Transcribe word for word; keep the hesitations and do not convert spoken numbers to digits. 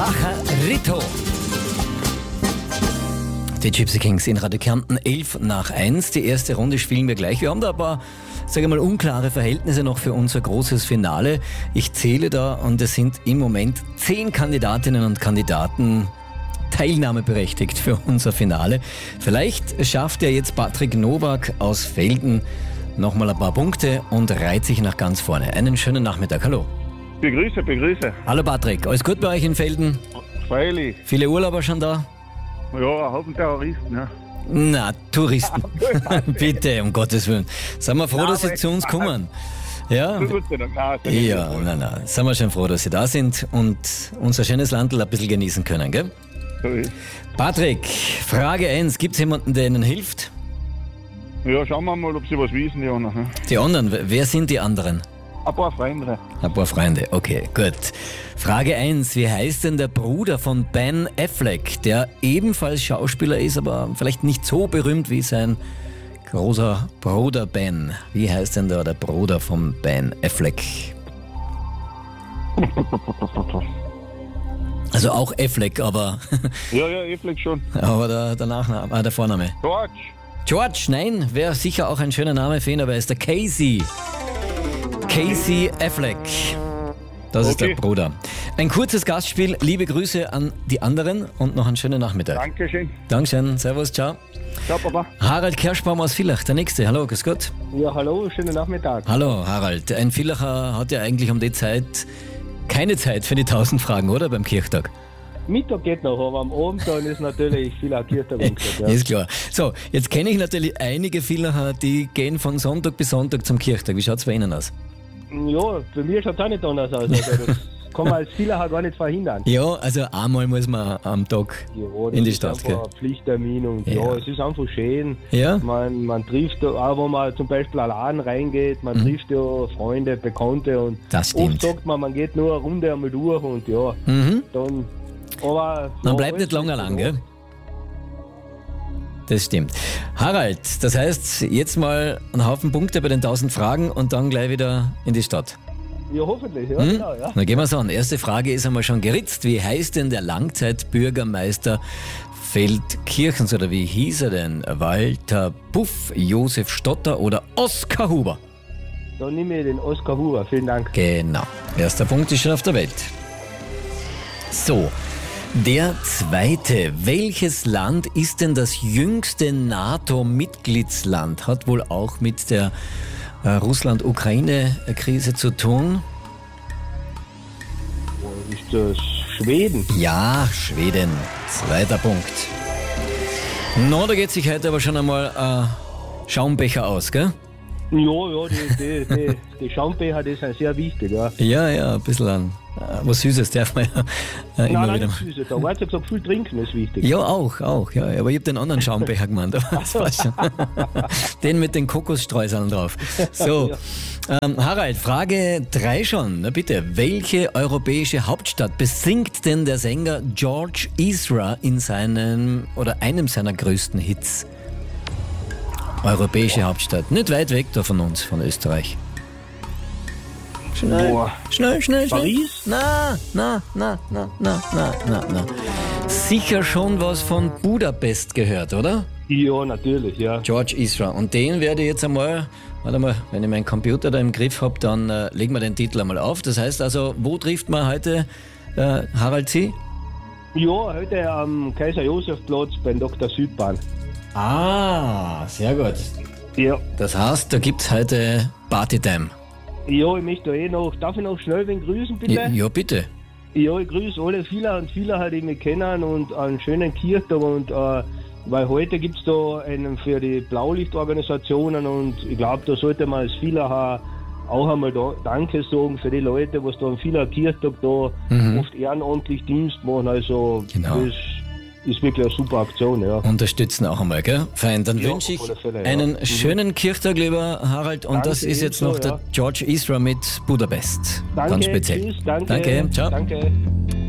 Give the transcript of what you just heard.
Pajarito. Die Gypsy Kings in Radio Kärnten, elf nach eins. Die erste Runde spielen wir gleich. Wir haben da ein paar, sage ich mal, unklare Verhältnisse noch für unser großes Finale. Ich zähle da und es sind im Moment zehn Kandidatinnen und Kandidaten teilnahmeberechtigt für unser Finale. Vielleicht schafft ja jetzt Patrick Nowak aus Velden nochmal ein paar Punkte und reiht sich nach ganz vorne. Einen schönen Nachmittag. Hallo. Begrüße, begrüße. Hallo Patrick, alles gut bei euch in Velden? Freilich. Viele Urlauber schon da? Ja, ein Haufen Terroristen, ja. Na, Touristen. Bitte, um Gottes Willen. Sind wir froh, Nein, dass Sie zu uns kommen? Ja, Gott sei Dank. Nein, das ist ja, nicht nein, nein. Sind wir schon froh, dass Sie da sind und unser schönes Landl ein bisschen genießen können, gell? so ist. Patrick, Frage eins. Gibt es jemanden, der Ihnen hilft? Ja, schauen wir mal, ob sie was wissen, die anderen. Die anderen, wer sind die anderen? Ein paar Freunde. Ein paar Freunde, okay, gut. Frage eins. Wie heißt denn der Bruder von Ben Affleck, der ebenfalls Schauspieler ist, aber vielleicht nicht so berühmt wie sein großer Bruder Ben? Wie heißt denn da der Bruder von Ben Affleck? Also auch Affleck, aber, Ja, ja, ich flieg schon. aber der, der Nachname, ah, der Vorname. George. George, nein, wäre sicher auch ein schöner Name für ihn, aber er ist der Casey. Casey Affleck. Das ist Okay. der Bruder. Ein kurzes Gastspiel. Liebe Grüße an die anderen und noch einen schönen Nachmittag. Dankeschön. Dankeschön. Servus, ciao. Ciao, Papa. Harald Kerschbaum aus Villach, der Nächste. Hallo, grüß Gott. Ja, hallo, schönen Nachmittag. Hallo, Harald. Ein Villacher hat ja eigentlich um die Zeit keine Zeit für die tausend Fragen, oder? Beim Kirchtag. Mittag geht noch, aber am Abend dann ist natürlich viel Kirchtag. Ja. Ist klar. So, jetzt kenne ich natürlich einige Villacher, die gehen von Sonntag bis Sonntag zum Kirchtag. Wie schaut es bei Ihnen aus? Ja, bei mir schaut es auch nicht anders aus. Also das kann man als Villacher gar nicht verhindern. Ja, also einmal muss man am Tag Ja, das in die ist Stadt einfach gehen. ein Pflichttermin und ja. Ja. es ist einfach schön. Ja? Man, man trifft, auch wenn man zum Beispiel allein reingeht, man trifft ja Freunde, Bekannte und Das stimmt. oft sagt man, man geht nur eine Runde einmal durch und ja, Mhm. dann, aber... Man ja, bleibt alles nicht lange ist lang, ja. gell? Das stimmt. Harald, das heißt, jetzt mal einen Haufen Punkte bei den tausend Fragen und dann gleich wieder in die Stadt. Ja, hoffentlich, ja, Hm? genau, ja. Dann gehen wir es an. Erste Frage ist einmal schon geritzt. Wie heißt denn der Langzeitbürgermeister Feldkirchens oder wie hieß er denn? Walter Puff, Josef Stotter oder Oskar Huber? Dann nehme ich den Oskar Huber, vielen Dank. Genau. Erster Punkt ist schon auf der Welt. So, der zweite. Welches Land ist denn das jüngste NATO-Mitgliedsland? Hat wohl auch mit der äh, Russland-Ukraine-Krise zu tun? Ist das Schweden? Ja, Schweden. Zweiter Punkt. No, da geht sich heute aber schon einmal äh, Schaumbecher aus, gell? Ja, ja, die, die, die, die Schaumbecher, die sind sehr wichtig, ja. Ja, ja, ein bisschen an. Äh, was Süßes darf man ja äh, immer Nein, wieder. nein, nicht süße. Da wird ja gesagt, viel trinken ist wichtig. Ja, auch, auch, ja. Aber ich habe den anderen Schaumbecher gemeint. Aber das war schon. Den mit den Kokosstreuseln drauf. So, ähm, Harald, Frage drei schon. Na bitte, welche europäische Hauptstadt besingt denn der Sänger George Ezra in seinem oder einem seiner größten Hits? Europäische Hauptstadt. Nicht weit weg da von uns, von Österreich. Schnell, Boah. schnell, schnell, schnell. Paris? Na, na, na, na, na, na, na, na. Sicher schon was von Budapest gehört, oder? Ja, natürlich, ja. George Ezra. Und den werde ich jetzt einmal, warte mal, wenn ich meinen Computer da im Griff habe, dann äh, legen wir den Titel einmal auf. Das heißt also, wo trifft man heute äh, Harald Sie? Ja, heute am Kaiser-Josef-Platz beim Doktor Südbahn. Ah, sehr gut. Ja. Das heißt, da gibt es heute Partytime. Ja, ich möchte da eh noch, darf ich noch schnell wen grüßen, bitte? Ja, ja, bitte. Ja, ich grüße alle viele und viele, die mich kennen und einen schönen Kirchtag und äh, weil heute gibt es da einen für die Blaulichtorganisationen und ich glaube, da sollte man als Villacher auch einmal da, Danke sagen für die Leute, was da am Villach Kirchtag da Mhm. oft ehrenamtlich Dienst machen. Also Genau. das ist wirklich eine super Aktion, ja. Unterstützen auch einmal, gell? Fein, dann Ja, wünsche ich auf alle Fälle, ja. einen Mhm. schönen Kirchtag, lieber Harald. Und Danke, das ist jetzt ebenso, noch der ja. George Ezra mit Budapest. Danke, Ganz speziell. tschüss, danke. Danke, ciao. Danke.